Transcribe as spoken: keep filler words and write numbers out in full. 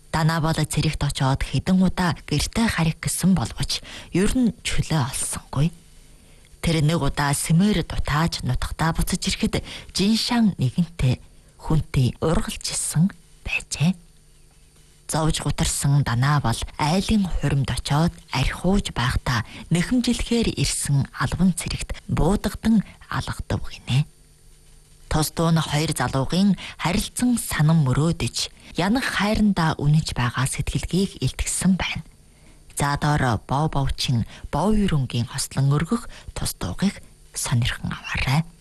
Данаа бол цэрэгт очоод хэдэн удаа гэртээ харих гэсэн боловч ер нь чөлөө олсонгүй. Тэр нэг удаа Сэмээр дутааж нутагтаа буцаж ирэхэд Жиншан нэгэнтээ хүнтэй ургалжсэн байжээ. Зовж гутарсан Данаа бол айлын хуримд очоод архиуж байхдаа нэхэмжилхээр ирсэн албан цэрэгт буудагдан алгадав гинэ. Тос дуун хоёр залуугийн харилцан санам мөрөөдөж янах хайрандаа үнэж байгаа сэтгэлгээг илтгэсэн байна. За доор боо бовчин боо юрөнгийн хослон өргөх тус дуугыг сонирхон аваарай.